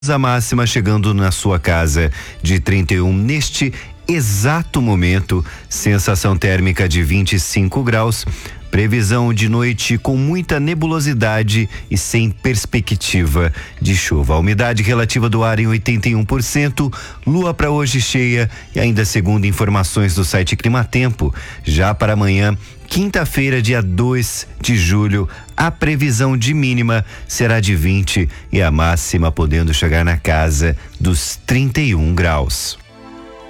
A máxima chegando na sua casa de 31 neste exato momento, sensação térmica de 25 graus, previsão de noite com muita nebulosidade e sem perspectiva de chuva. A umidade relativa do ar em 81%, lua para hoje cheia e ainda segundo informações do site Climatempo, já para amanhã, quinta-feira, dia 2 de julho, a previsão de mínima será de 20 e a máxima podendo chegar na casa dos 31 graus.